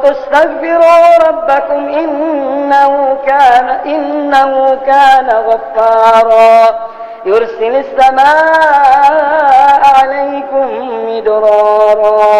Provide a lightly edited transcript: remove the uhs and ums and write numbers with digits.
فقلت استغفروا ربكم إنه كان غفارا يرسل السماء